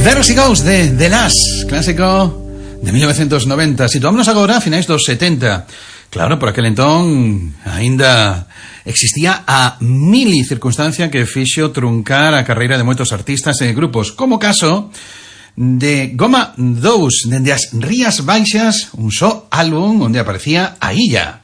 There She Goes de The Lash, clásico de 1990. Situámonos agora a finais dos 70. Claro, por aquel entón aínda existía a mili circunstancia que fixo truncar a carreira de moitos artistas e grupos, como o caso de Goma 2, dende as Rías Baixas, un só álbum onde aparecía a Illa.